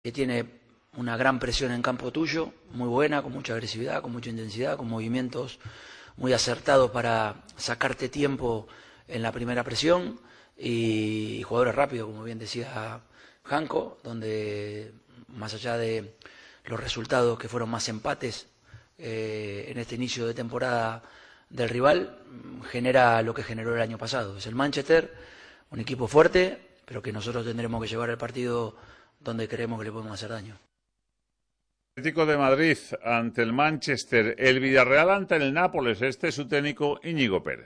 que tiene una gran presión en campo tuyo, muy buena, con mucha agresividad, con mucha intensidad, con movimientos muy acertados para sacarte tiempo en la primera presión, y jugadores rápidos, como bien decía Janko, donde más allá de los resultados que fueron más empates en este inicio de temporada del rival, genera lo que generó el año pasado. Es el Manchester, un equipo fuerte, pero que nosotros tendremos que llevar el partido donde creemos que le podemos hacer daño. Atlético de Madrid ante el Manchester, el Villarreal ante el Nápoles. Este es su técnico Íñigo Pérez.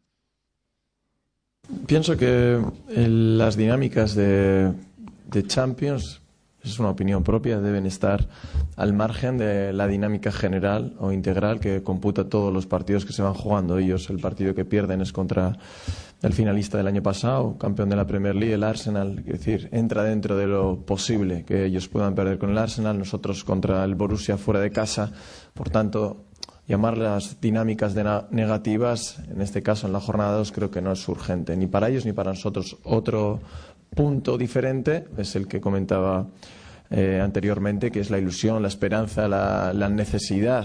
Pienso que las dinámicas de Champions, es una opinión propia, deben estar al margen de la dinámica general o integral que computa todos los partidos que se van jugando. Ellos, el partido que pierden es contra el finalista del año pasado, campeón de la Premier League, el Arsenal. Es decir, entra dentro de lo posible que ellos puedan perder con el Arsenal. Nosotros contra el Borussia fuera de casa. Por tanto, llamar las dinámicas negativas, en este caso en la jornada 2, creo que no es urgente, ni para ellos ni para nosotros. Otro punto diferente es el que comentaba anteriormente, que es la ilusión, la esperanza, la necesidad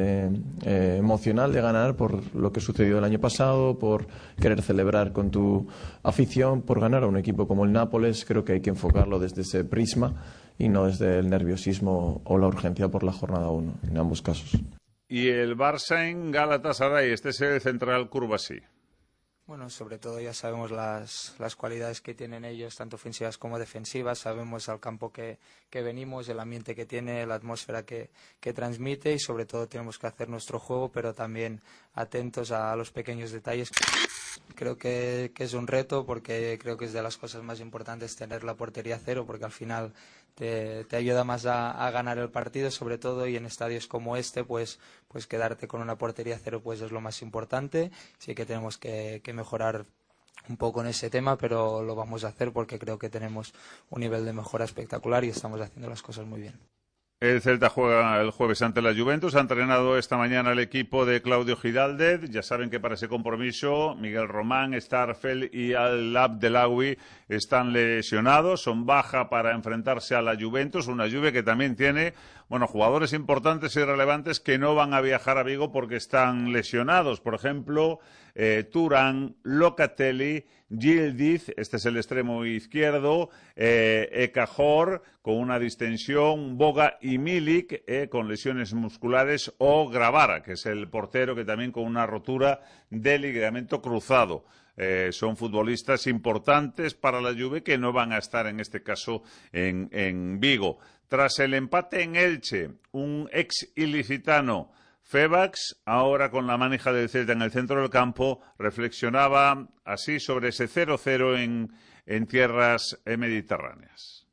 emocional de ganar por lo que sucedió el año pasado, por querer celebrar con tu afición, por ganar a un equipo como el Nápoles. Creo que hay que enfocarlo desde ese prisma y no desde el nerviosismo o la urgencia por la jornada 1, en ambos casos. Y el Barça en Galatasaray, este es el central Curbasí. Bueno, sobre todo ya sabemos las cualidades que tienen ellos, tanto ofensivas como defensivas. Sabemos al campo que venimos, el ambiente que tiene, la atmósfera que transmite, y sobre todo tenemos que hacer nuestro juego, pero también atentos a los pequeños detalles. Creo que es un reto, porque creo que es de las cosas más importantes tener la portería cero, porque al final te ayuda más a ganar el partido, sobre todo, y en estadios como este, pues quedarte con una portería cero pues es lo más importante. Sí que tenemos que mejorar un poco en ese tema, pero lo vamos a hacer porque creo que tenemos un nivel de mejora espectacular y estamos haciendo las cosas muy bien. El Celta juega el jueves ante la Juventus. Ha entrenado esta mañana el equipo de Claudio Giraldez. Ya saben que para ese compromiso Miguel Román, Starfel y Al-Abdelawi están lesionados. Son baja para enfrentarse a la Juventus. Una Juve que también tiene jugadores importantes y relevantes que no van a viajar a Vigo porque están lesionados. Por ejemplo, Turán, Locatelli, Yildiz, este es el extremo izquierdo, Ekajor con una distensión, Boga y Milik con lesiones musculares, o Gravara, que es el portero, que también con una rotura de ligamento cruzado. Son futbolistas importantes para la Juve que no van a estar en este caso en Vigo. Tras el empate en Elche, un ex ilicitano, Febax, ahora con la manija del Celta en el centro del campo, reflexionaba así sobre ese 0-0 en tierras mediterráneas.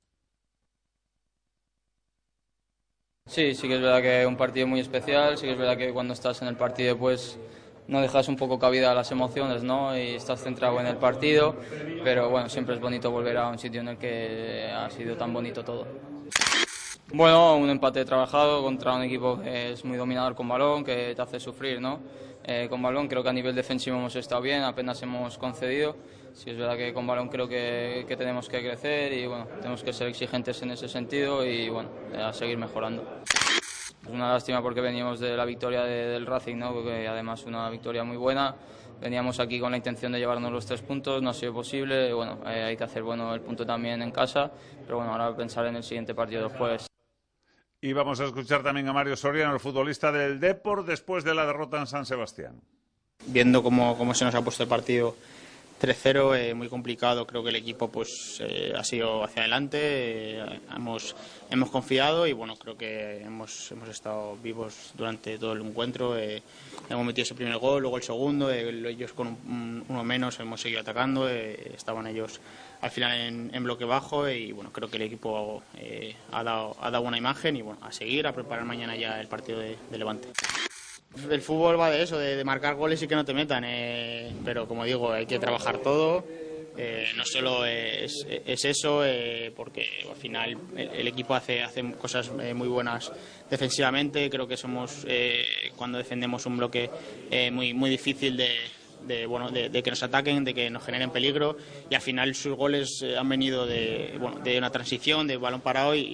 Sí que es verdad que es un partido muy especial. Sí que es verdad que cuando estás en el partido pues no dejas un poco cabida a las emociones, ¿no? Y estás centrado en el partido, pero bueno, siempre es bonito volver a un sitio en el que ha sido tan bonito todo. Bueno, un empate trabajado contra un equipo que es muy dominador con balón, que te hace sufrir, ¿no? Con balón creo que a nivel defensivo hemos estado bien, apenas hemos concedido. Sí es verdad que con balón creo que tenemos que crecer y bueno, tenemos que ser exigentes en ese sentido y bueno, a seguir mejorando. Es una lástima porque veníamos de la victoria del Racing, ¿no? Porque además una victoria muy buena. Veníamos aquí con la intención de llevarnos los 3 puntos, no ha sido posible. Bueno, hay que hacer el punto también en casa, pero bueno, ahora pensar en el siguiente partido del jueves. Y vamos a escuchar también a Mario Soriano, el futbolista del Depor, después de la derrota en San Sebastián. Viendo cómo se nos ha puesto el partido 3-0, muy complicado. Creo que el equipo ha sido hacia adelante, hemos confiado y bueno, creo que hemos estado vivos durante todo el encuentro. Hemos metido ese primer gol, luego el segundo, ellos con uno menos hemos seguido atacando, estaban ellos al final en bloque bajo y bueno, creo que el equipo ha dado buena imagen y bueno, a seguir, a preparar mañana ya el partido de Levante. El fútbol va de eso, de marcar goles y que no te metan, pero como digo, hay que trabajar todo, no solo es eso, porque al final el equipo hace cosas muy buenas defensivamente. Creo que somos, cuando defendemos un bloque muy difícil de que nos ataquen, de que nos generen peligro, y al final sus goles han venido de una transición, de balón parado, y